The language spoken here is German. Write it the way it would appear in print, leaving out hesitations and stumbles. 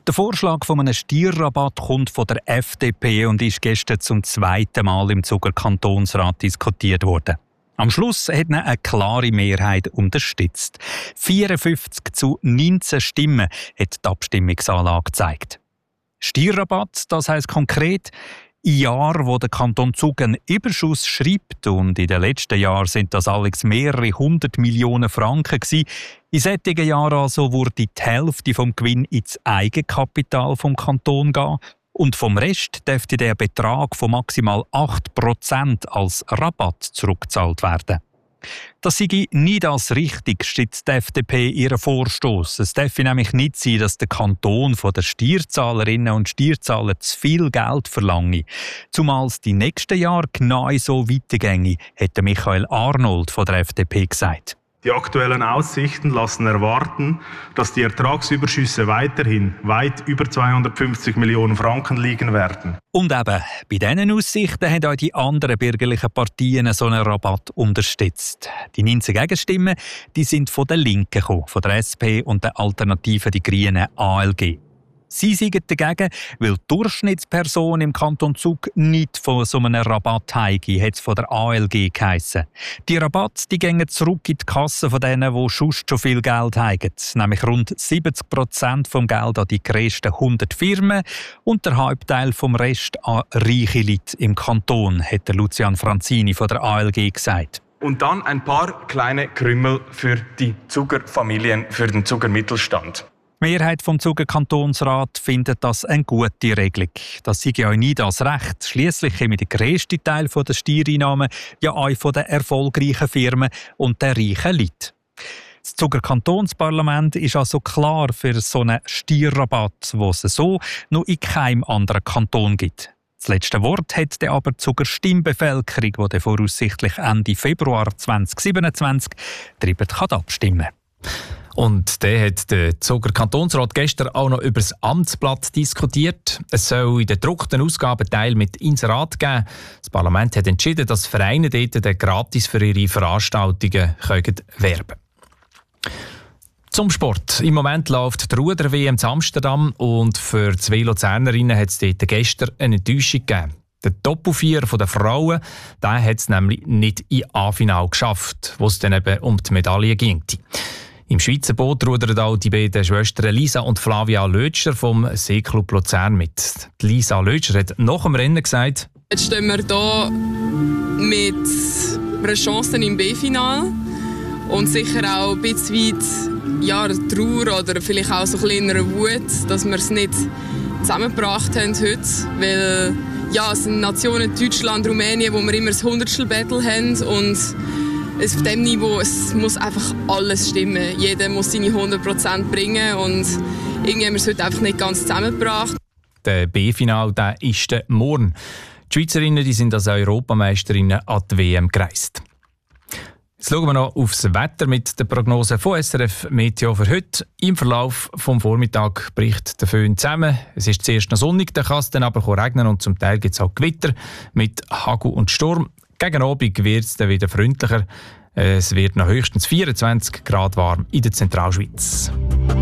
Der Vorschlag von einem Steuerrabatt kommt von der FDP und ist gestern zum zweiten Mal im Zuger Kantonsrat diskutiert worden. Am Schluss hat ihn eine klare Mehrheit unterstützt. 54-19 Stimmen hat die Abstimmungsanlage gezeigt. Steuerrabatt, das heisst konkret, in Jahren, wo der Kanton Zug einen Überschuss schreibt, und in den letzten Jahren sind das alles mehrere 100 Millionen Franken gewesen. In solchen Jahren also würde die Hälfte vom Gewinn ins Eigenkapital vom Kanton gehen und vom Rest dürfte der Betrag von maximal 8% als Rabatt zurückgezahlt werden. Das sei nicht als richtig, stützt die FDP ihren Vorstoss. Es darf nämlich nicht sein, dass der Kanton von den Steuerzahlerinnen und Steuerzahlern zu viel Geld verlange. Zumal es die nächsten Jahre genau so weitergänge, hat Michael Arnold von der FDP gesagt. Die aktuellen Aussichten lassen erwarten, dass die Ertragsüberschüsse weiterhin weit über 250 Millionen Franken liegen werden. Und eben, bei diesen Aussichten haben auch die anderen bürgerlichen Parteien so einen Rabatt unterstützt. Die 19 Gegenstimmen, die sind von den Linken gekommen, von der SP und der Alternative Die Grünen ALG. Sie sind dagegen, weil die Durchschnittsperson im Kanton Zug nicht von so einem Rabatt heimgeht, hat es von der ALG geheissen. Die Rabatte die gehen zurück in die Kasse von denen, die sonst schon viel Geld haben, nämlich rund 70% vom Geld an die grössten 100 Firmen und der Halbteil vom Rest an reiche Leute im Kanton, hat der Lucian Franzini von der ALG gesagt. Und dann ein paar kleine Krümel für die Zuger Familien, für den Zuger Mittelstand. Die Mehrheit vom Zuger Kantonsrat findet das eine gute Regelung. Das sei ja auch nicht das Recht. Schliesslich kommen der grösste Teil der Steuereinnahmen ja auch von den erfolgreichen Firmen und den reichen Leuten. Das Zuger Kantonsparlament ist also klar für so einen Steuerrabatt, den es so noch in keinem anderen Kanton gibt. Das letzte Wort hat dann aber die Zuger Stimmbevölkerung, die voraussichtlich Ende Februar 2027 darüber abstimmen kann. Und der hat der Zuger Kantonsrat gestern auch noch über das Amtsblatt diskutiert. Es soll in den gedruckten Ausgaben Teil mit Inserat geben. Das Parlament hat entschieden, dass Vereine dort gratis für ihre Veranstaltungen werben können. Zum Sport. Im Moment läuft die Ruder-WM in Amsterdam und für 2 Luzernerinnen hat es dort gestern eine Enttäuschung gegeben. Der Doppelvierer der Frauen hat es nämlich nicht in A-Final geschafft, wo es dann eben um die Medaille ging. Im Schweizer Boot rudern auch die beiden Schwestern Lisa und Flavia Lötscher vom Seeklub Luzern mit. Lisa Lötscher hat nach dem Rennen gesagt: Jetzt stehen wir hier mit einer Chance im B-Final und sicher auch ein bisschen weit Trauer oder vielleicht auch so ein bisschen eine Wut, dass wir es nicht zusammengebracht haben heute, weil es sind Nationen Deutschland, Rumänien, wo wir immer das 100stel-Battle haben und auf diesem Niveau, es muss einfach alles stimmen. Jeder muss seine 100% bringen und irgendwie haben wir es heute einfach nicht ganz zusammengebracht. Der B-Final ist morgen. Die Schweizerinnen sind als Europameisterinnen an die WM gereist. Jetzt schauen wir noch aufs Wetter mit der Prognose von SRF Meteo für heute. Im Verlauf des Vormittags bricht der Föhn zusammen. Es ist zuerst noch sonnig, dann kann es dann aber regnen und zum Teil gibt es auch Gewitter mit Hagel und Sturm. Gegen Abend wird es dann wieder freundlicher. Es wird noch höchstens 24 Grad warm in der Zentralschweiz.